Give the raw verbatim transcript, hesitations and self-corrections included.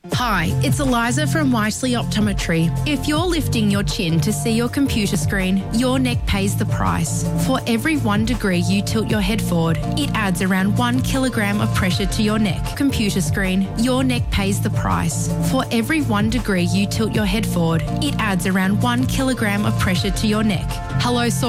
Hi, it's Eliza from Wisely Optometry. If you're lifting your chin to see your computer screen, your neck pays the price. For every one degree you tilt your head forward, it adds around one kilogram of pressure to your neck. Computer screen, your neck pays the price. For every one degree you tilt your head forward, it adds around one kilogram of pressure to your neck. Hello,